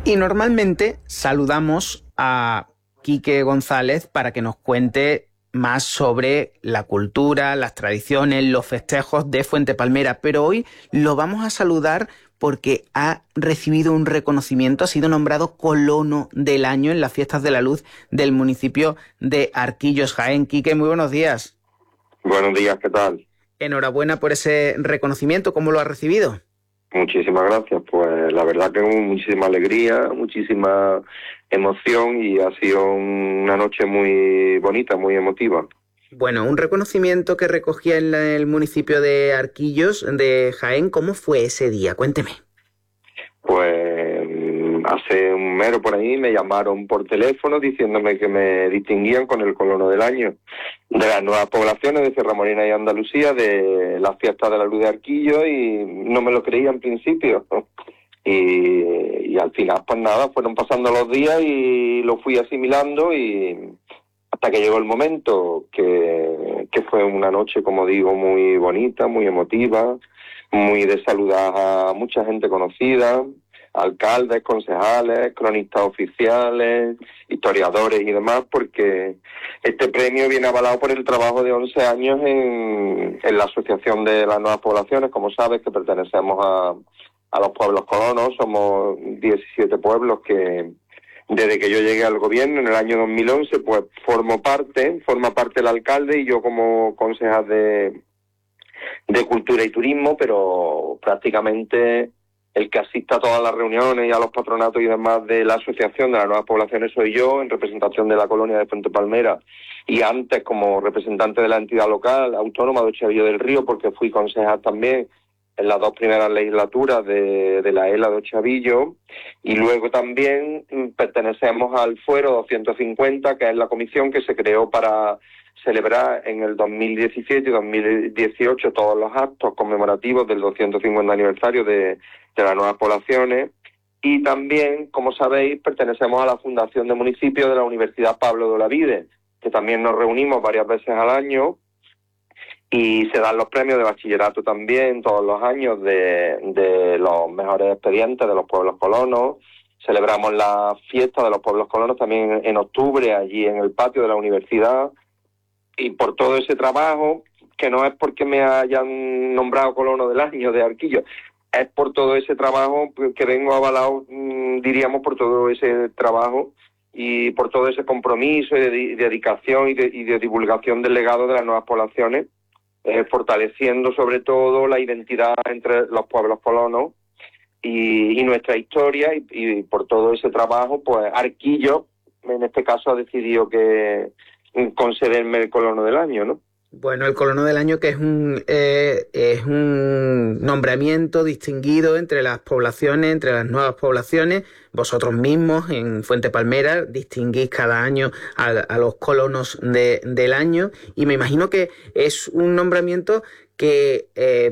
Y normalmente saludamos a Quique González para que nos cuente más sobre la cultura, las tradiciones, los festejos de Fuente Palmera, pero hoy lo vamos a saludar porque ha recibido un reconocimiento, ha sido nombrado Colono del Año en las Fiestas de la Luz del municipio de Arquillos, Jaén. Quique, muy buenos días. Buenos días, ¿qué tal? Enhorabuena por ese reconocimiento, ¿cómo lo has recibido? Muchísimas gracias, pues la verdad que con muchísima alegría, muchísima emoción y ha sido una noche muy bonita, muy emotiva. Bueno, un reconocimiento que recogía en el municipio de Arquillos, de Jaén. ¿Cómo fue ese día? Cuénteme. Pues hace un mero por ahí me llamaron por teléfono diciéndome que me distinguían con el Colono del Año de las nuevas poblaciones de Sierra Morena y Andalucía, de las Fiestas de la Luz de Arquillos, y no me lo creía en principio. Y al final, pues nada, fueron pasando los días y lo fui asimilando, y hasta que llegó el momento que fue una noche, como digo, muy bonita, muy emotiva, muy de saludar a mucha gente conocida, alcaldes, concejales, cronistas oficiales, historiadores y demás, porque este premio viene avalado por el trabajo de 11 años en la Asociación de las Nuevas Poblaciones. Como sabes, que pertenecemos a los pueblos colonos, somos 17 pueblos que desde que yo llegué al gobierno en el año 2011, pues forma parte el alcalde y yo como concejal de Cultura y Turismo, pero prácticamente el que asista a todas las reuniones y a los patronatos y demás de la Asociación de las Nuevas Poblaciones soy yo, en representación de la colonia de Fuente Palmera, y antes como representante de la entidad local autónoma de Ochavillo del Río, porque fui concejal también en las dos primeras legislaturas de la ELA de Ochavillo, y luego también pertenecemos al Fuero 250, que es la comisión que se creó para celebrar en el 2017 y 2018 todos los actos conmemorativos del 250 aniversario de las nuevas poblaciones. Y también, como sabéis, pertenecemos a la Fundación de Municipios de la Universidad Pablo de Olavide, que también nos reunimos varias veces al año, y se dan los premios de bachillerato también todos los años de los mejores expedientes de los pueblos colonos. Celebramos la fiesta de los pueblos colonos también en octubre, allí en el patio de la universidad. Y por todo ese trabajo, que no es porque me hayan nombrado Colono del Año de Arquillos, es por todo ese trabajo que vengo avalado, diríamos, por todo ese trabajo y por todo ese compromiso y de dedicación y de divulgación del legado de las nuevas poblaciones, fortaleciendo sobre todo la identidad entre los pueblos colonos y nuestra historia, y por todo ese trabajo, pues Arquillos, en este caso, ha decidido que concederme el Colono del Año, ¿no? Bueno, el Colono del Año, que es un nombramiento distinguido entre las poblaciones, entre las nuevas poblaciones. Vosotros mismos en Fuente Palmera distinguís cada año a los colonos del año, y me imagino que es un nombramiento que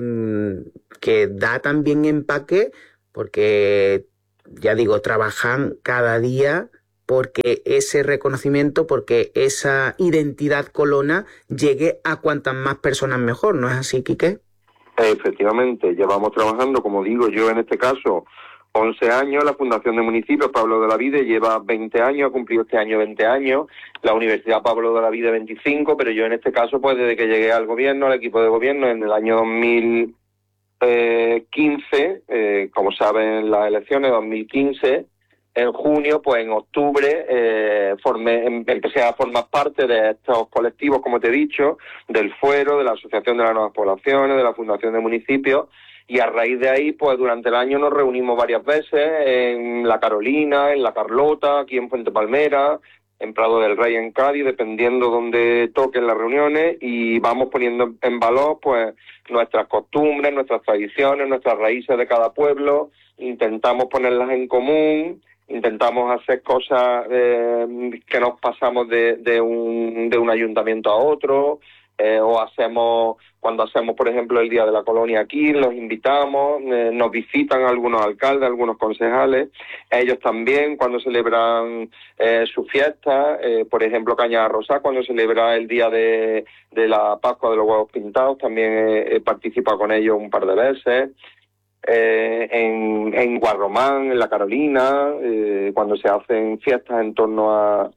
da también empaque, porque, ya digo, trabajan cada día porque ese reconocimiento, porque esa identidad colona llegue a cuantas más personas mejor, ¿no es así, Quique? Efectivamente, llevamos trabajando, como digo yo en este caso, 11 años, la Fundación de Municipios Pablo de Olavide lleva 20 años, ha cumplido este año 20 años, la Universidad Pablo de Olavide 25, pero yo en este caso, pues desde que llegué al gobierno, al equipo de gobierno, en el año 2015, como saben, las elecciones 2015, en junio, pues en octubre, empecé a formar parte de estos colectivos, como te he dicho, del Fuero, de la Asociación de las Nuevas Poblaciones, de la Fundación de Municipios, y a raíz de ahí, pues durante el año nos reunimos varias veces en La Carolina, en La Carlota, aquí en Fuente Palmera, en Prado del Rey, en Cádiz, dependiendo donde toquen las reuniones, y vamos poniendo en valor, pues, nuestras costumbres, nuestras tradiciones, nuestras raíces de cada pueblo, intentamos ponerlas en común, intentamos hacer cosas que nos pasamos de un ayuntamiento a otro, o cuando hacemos, por ejemplo, el Día de la Colonia aquí, los invitamos, nos visitan algunos alcaldes, algunos concejales, ellos también cuando celebran sus fiestas, por ejemplo, Cañada Rosá, cuando celebra el Día de la Pascua de los Huevos Pintados, también he participado con ellos un par de veces. en Guarromán, en La Carolina, cuando se hacen fiestas en torno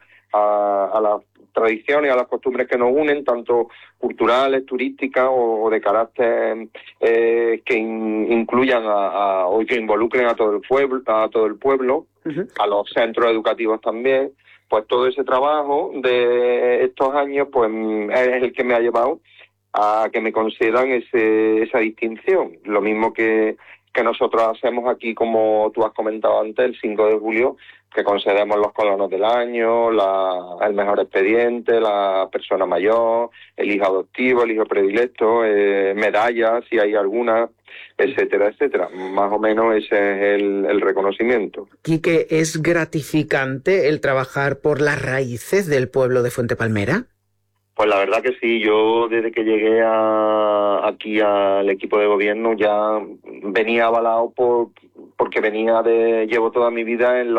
a las tradiciones, a las costumbres que nos unen, tanto culturales, turísticas o de carácter que incluyan o que involucren a todo el pueblo, uh-huh, a los centros educativos también. Pues todo ese trabajo de estos años pues es el que me ha llevado a que me concedan esa distinción. Lo mismo que nosotros hacemos aquí, como tú has comentado antes, el 5 de julio, que concedemos los colonos del año, el mejor expediente, la persona mayor, el hijo adoptivo, el hijo predilecto, medallas, si hay alguna, etcétera, etcétera. Más o menos ese es el reconocimiento. Quique, ¿es gratificante el trabajar por las raíces del pueblo de Fuente Palmera? Pues la verdad que sí. Yo desde que llegué aquí al equipo de gobierno ya venía avalado porque llevo toda mi vida en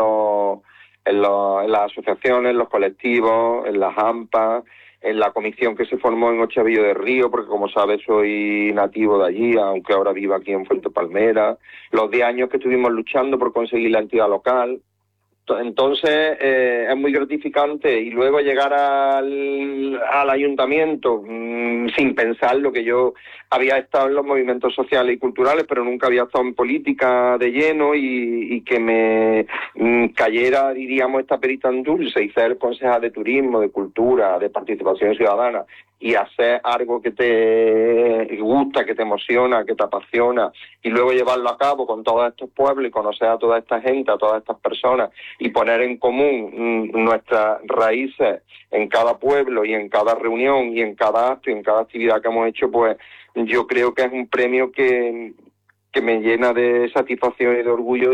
las asociaciones, en los colectivos, en las AMPA, en la comisión que se formó en Ochavillo de Río, porque como sabes soy nativo de allí, aunque ahora vivo aquí en Fuente Palmera, los 10 años que estuvimos luchando por conseguir la entidad local. Entonces es muy gratificante, y luego llegar al ayuntamiento sin pensar lo que yo había estado en los movimientos sociales y culturales, pero nunca había estado en política de lleno, y que me cayera, diríamos, esta perita en dulce y ser concejal de turismo, de cultura, de participación ciudadana, y hacer algo que te gusta, que te emociona, que te apasiona, y luego llevarlo a cabo con todos estos pueblos y conocer a toda esta gente, a todas estas personas, y poner en común nuestras raíces en cada pueblo y en cada reunión y en cada acto y en cada actividad que hemos hecho, pues yo creo que es un premio que me llena de satisfacción y de orgullo,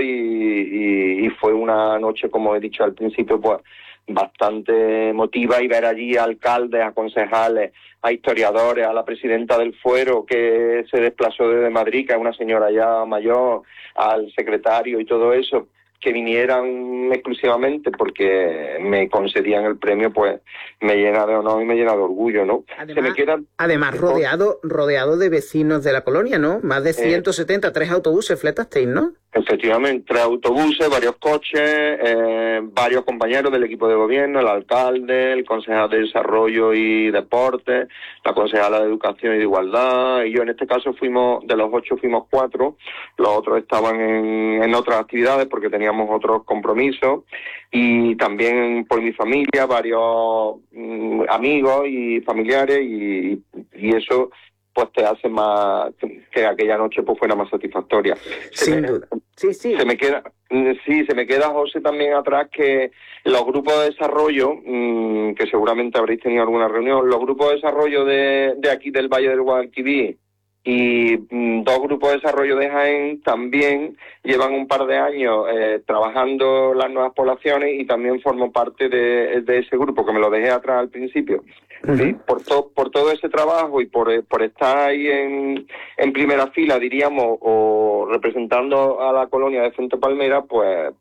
y fue una noche, como he dicho al principio, pues bastante emotiva, y ver allí a alcaldes, a concejales, a historiadores, a la presidenta del Fuero que se desplazó desde Madrid, que es una señora ya mayor, al secretario y todo eso, que vinieran exclusivamente porque me concedían el premio, pues me llena de honor y me llena de orgullo, ¿no? Además rodeado de vecinos de la colonia, ¿no? Más de 170, 3 autobuses fletasteis, ¿no? Efectivamente, 3 autobuses, varios coches, varios compañeros del equipo de gobierno, el alcalde, el concejal de Desarrollo y Deporte, la concejala de Educación y de Igualdad, y yo en este caso de los 8 fuimos 4, los otros estaban en otras actividades porque teníamos otros compromisos, y también por mi familia, varios amigos y familiares, y eso pues te hace más que aquella noche pues fuera más satisfactoria. Sin duda. Sí. Se me queda, José, también atrás, que los grupos de desarrollo, que seguramente habréis tenido alguna reunión, los grupos de desarrollo de aquí del Valle del Guadalquivir y 2 grupos de desarrollo de Jaén también llevan un par de años trabajando las nuevas poblaciones, y también formo parte de ese grupo, que me lo dejé atrás al principio. Uh-huh. ¿Sí? Por todo ese trabajo y por estar ahí en primera fila, diríamos, o representando a la colonia de Fuente Palmera, pues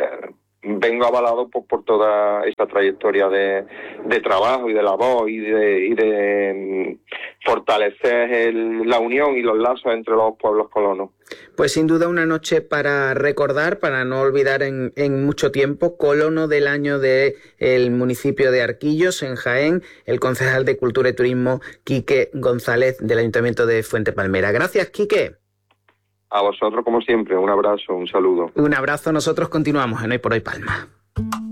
vengo avalado por toda esta trayectoria de trabajo y de labor y de fortalecer la unión y los lazos entre los pueblos colonos. Pues sin duda una noche para recordar, para no olvidar en mucho tiempo. Colono del año del municipio de Arquillos, en Jaén, el concejal de Cultura y Turismo, Quique González, del Ayuntamiento de Fuente Palmera. Gracias, Quique. A vosotros, como siempre, un abrazo, un saludo. Un abrazo, nosotros continuamos en Hoy por Hoy Palma.